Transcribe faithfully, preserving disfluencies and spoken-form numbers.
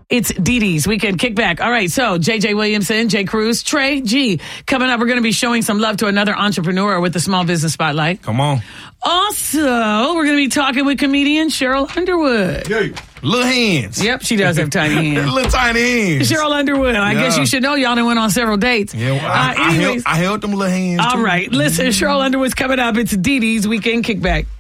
It's Dee Dee's Weekend Kickback. All right, so J J Williamson, Jay Cruz, Trey G. Coming up, we're going to be showing some love to another entrepreneur with the Small Business Spotlight. Come on. Also, we're going to be talking with comedian Cheryl Underwood. Yeah. Little hands. Yep, she does have tiny hands. Little tiny hands. Cheryl Underwood. I Yeah. guess you should know y'all done went on several dates. Yeah, well, I, uh, I, anyways, held, I held them little hands. all too. right, listen, Cheryl Underwood's coming up. It's Dee Dee's Weekend Kickback.